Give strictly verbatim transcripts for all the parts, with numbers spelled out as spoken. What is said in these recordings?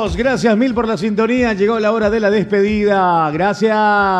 amigos, gracias mil por la sintonía. Llegó la hora de la despedida. Gracias.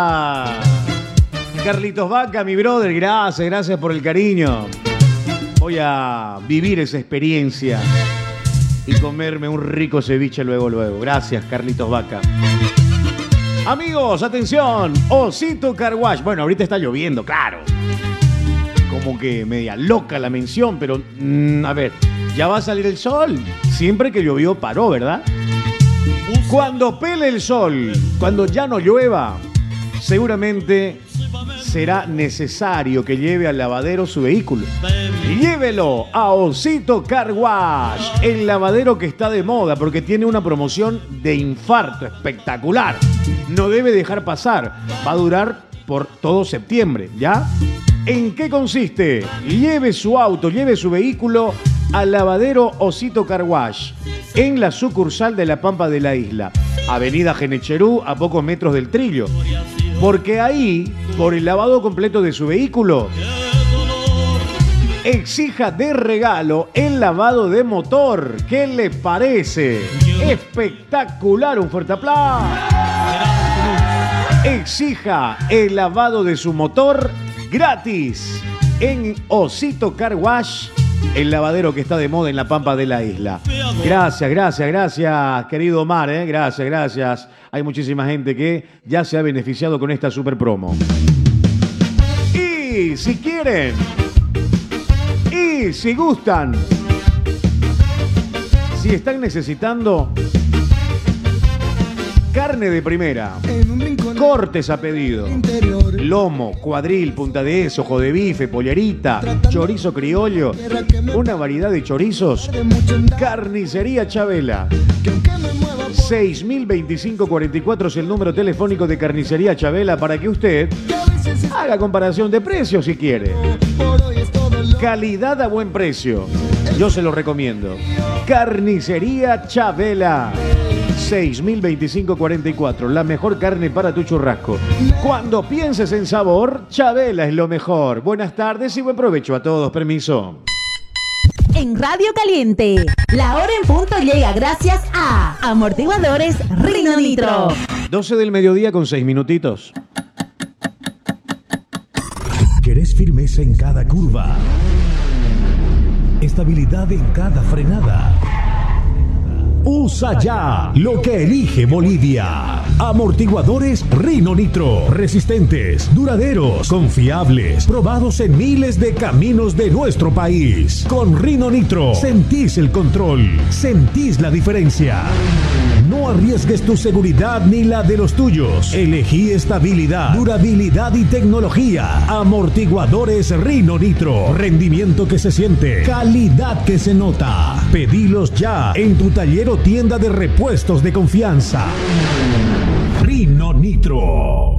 Carlitos Vaca, mi brother, gracias, gracias por el cariño. Voy a vivir esa experiencia y comerme un rico ceviche luego, luego. Gracias, Carlitos Vaca. Amigos, atención, Osito Car Wash. Bueno, ahorita está lloviendo, claro. Como que media loca la mención, pero mmm, a ver, ya va a salir el sol. Siempre que llovió paró, ¿verdad? Cuando pele el sol, cuando ya no llueva, seguramente será necesario que lleve al lavadero su vehículo. Llévelo a Osito Car Wash, el lavadero que está de moda porque tiene una promoción de infarto espectacular. No debe dejar pasar. Va a durar por todo septiembre, ¿ya? ¿En qué consiste? Lleve su auto, lleve su vehículo al lavadero Osito Car Wash, en la sucursal de La Pampa de la Isla, Avenida Genecherú, a pocos metros del Trillo. Porque ahí, por el lavado completo de su vehículo, exija de regalo el lavado de motor. ¿Qué le parece? Espectacular, un fuerte aplauso. Exija el lavado de su motor gratis en Osito Car Wash, el lavadero que está de moda en La Pampa de la Isla. Gracias, gracias, gracias, querido Omar, ¿eh? Gracias, gracias. Hay muchísima gente que ya se ha beneficiado con esta super promo. Y si quieren, y si gustan, si están necesitando carne de primera, cortes a pedido, lomo, cuadril, punta de eso, ojo de bife, pollerita, chorizo criollo, una variedad de chorizos. Carnicería Chabela. seis mil veinticinco cuarenta y cuatro es el número telefónico de Carnicería Chabela para que usted haga comparación de precios si quiere. Calidad a buen precio. Yo se lo recomiendo. Carnicería Chabela. seis mil veinticinco cuarenta y cuatro, la mejor carne para tu churrasco. Cuando pienses en sabor, Chabela es lo mejor. Buenas tardes y buen provecho a todos. Permiso. En Radio Caliente, la hora en punto llega gracias a Amortiguadores Rino Nitro. doce del mediodía con seis minutitos. ¿Querés firmeza en cada curva? Estabilidad en cada frenada. Usa ya lo que elige Bolivia. Amortiguadores Rino Nitro. Resistentes, duraderos, confiables, probados en miles de caminos de nuestro país. Con Rino Nitro sentís el control, sentís la diferencia. No arriesgues tu seguridad ni la de los tuyos. Elegí estabilidad, durabilidad y tecnología. Amortiguadores Rino Nitro. Rendimiento que se siente, calidad que se nota. Pedilos ya en tu taller o tienda de repuestos de confianza. Rino Nitro.